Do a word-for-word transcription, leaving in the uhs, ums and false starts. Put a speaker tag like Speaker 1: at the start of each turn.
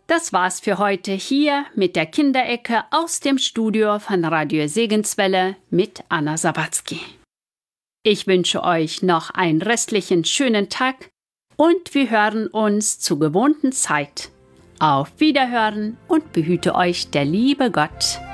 Speaker 1: Das war's für heute hier mit der Kinderecke aus dem Studio von Radio Segenswelle mit Anna Sawatzki. Ich wünsche euch noch einen restlichen schönen Tag und wir hören uns zur gewohnten Zeit. Auf Wiederhören und behüte euch der liebe Gott.